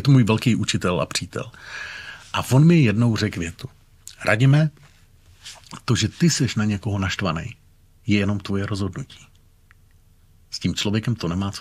to můj velký učitel a přítel. A on mi jednou řekl větu. Radime, to, že ty seš na někoho naštvaný, je jenom tvoje rozhodnutí. S tím člověkem to nemá co